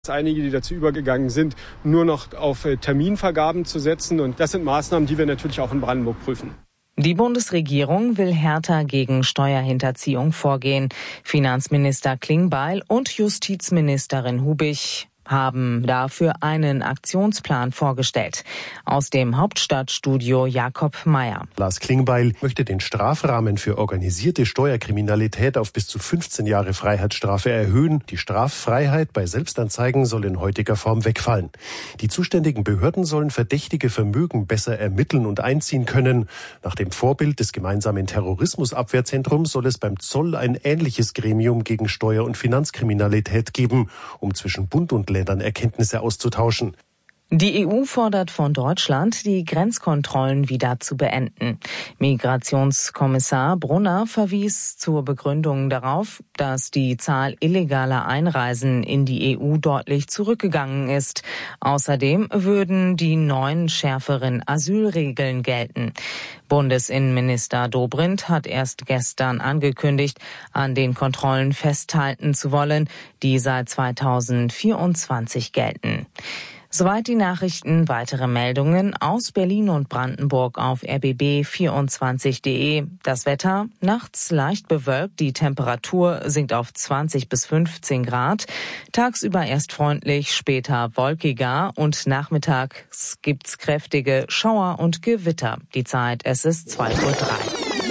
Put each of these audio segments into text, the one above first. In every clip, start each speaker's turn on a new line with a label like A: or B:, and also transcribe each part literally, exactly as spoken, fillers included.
A: Einige, die dazu übergegangen sind, nur noch auf Terminvergaben zu setzen. Und das sind Maßnahmen, die wir natürlich auch in Brandenburg prüfen.
B: Die Bundesregierung will härter gegen Steuerhinterziehung vorgehen. Finanzminister Klingbeil und Justizministerin Hubig haben dafür einen Aktionsplan vorgestellt. Aus dem Hauptstadtstudio Jakob Meyer.
C: Lars Klingbeil möchte den Strafrahmen für organisierte Steuerkriminalität auf bis zu fünfzehn Jahre Freiheitsstrafe erhöhen. Die Straffreiheit bei Selbstanzeigen soll in heutiger Form wegfallen. Die zuständigen Behörden sollen verdächtige Vermögen besser ermitteln und einziehen können. Nach dem Vorbild des gemeinsamen Terrorismusabwehrzentrums soll es beim Zoll ein ähnliches Gremium gegen Steuer- und Finanzkriminalität geben, um zwischen Bund und Ländern Erkenntnisse auszutauschen.
B: Die E U fordert von Deutschland, die Grenzkontrollen wieder zu beenden. Migrationskommissar Brunner verwies zur Begründung darauf, dass die Zahl illegaler Einreisen in die E U deutlich zurückgegangen ist. Außerdem würden die neuen schärferen Asylregeln gelten. Bundesinnenminister Dobrindt hat erst gestern angekündigt, an den Kontrollen festhalten zu wollen, die seit zweitausendvierundzwanzig gelten. Soweit die Nachrichten. Weitere Meldungen aus Berlin und Brandenburg auf r b b vierundzwanzig punkt de. Das Wetter nachts leicht bewölkt, die Temperatur sinkt auf zwanzig bis fünfzehn Grad. Tagsüber erst freundlich, später wolkiger und nachmittags gibt's kräftige Schauer und Gewitter. Die Zeit, es ist zwei Uhr drei.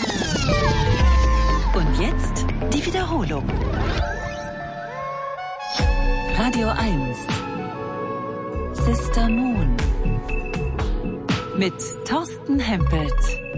D: Und jetzt die Wiederholung. Radio eins. Sister Moon mit Thorsten Hempelt.